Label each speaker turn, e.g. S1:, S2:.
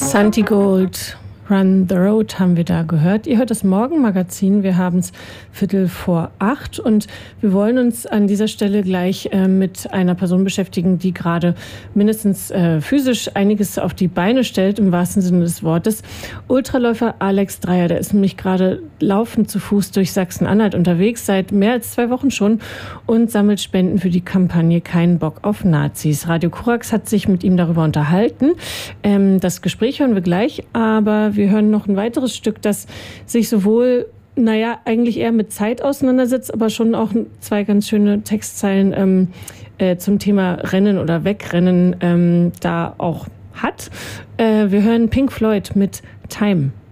S1: Santi Gold, Run the Road haben wir da gehört. Ihr hört das Morgenmagazin, wir haben es 7:45 und wir wollen uns an dieser Stelle gleich mit einer Person beschäftigen, die gerade mindestens physisch einiges auf die Beine stellt, im wahrsten Sinne des Wortes. Ultraläufer Alex Dreyer, der ist nämlich gerade laufend zu Fuß durch Sachsen-Anhalt unterwegs, seit mehr als 2 Wochen schon und sammelt Spenden für die Kampagne Kein Bock auf Nazis. Radio Korax hat sich mit ihm darüber unterhalten. Das Gespräch hören wir gleich, aber wir hören noch ein weiteres Stück, das sich sowohl, eigentlich eher mit Zeit auseinandersetzt, aber schon auch 2 ganz schöne Textzeilen zum Thema Rennen oder Wegrennen da auch hat. Wir hören Pink Floyd mit Time.